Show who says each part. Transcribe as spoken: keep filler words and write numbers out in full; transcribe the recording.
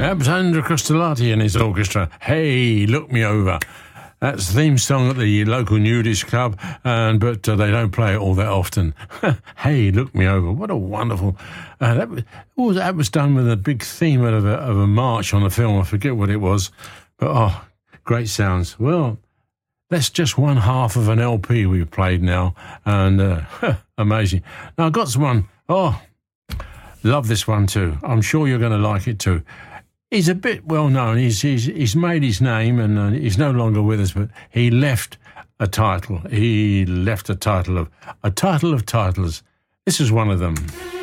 Speaker 1: That was Andrew Costolati and his orchestra. Hey, Look Me Over. That's the theme song at the local nudist club, and but uh, they don't play it all that often. Hey, Look Me Over. What a wonderful... Uh, that, was, oh, that was done with a big theme of a, of a march on the film. I forget what it was. But, oh, great sounds. Well, that's just one half of an L P we've played now, and uh, amazing. Now, I've got one. Oh, love this one too. I'm sure you're going to like it too. He's a bit well known. He's he's he's made his name, and uh, he's no longer with us. But he left a title. He left a title of a title of titles. This is one of them.